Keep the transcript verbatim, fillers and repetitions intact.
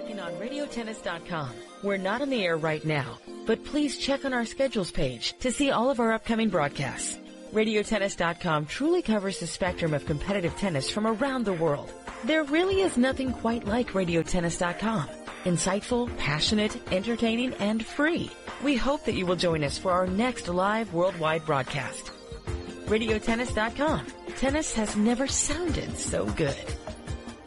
checking on radio tennis dot com. We're not on the air right now, but please check on our schedules page to see all of our upcoming broadcasts. radio tennis dot com truly covers the spectrum of competitive tennis from around the world. There really is nothing quite like radio tennis dot com. Insightful, passionate, entertaining, and free. We hope that you will join us for our next live worldwide broadcast. radio tennis dot com. Tennis has never sounded so good.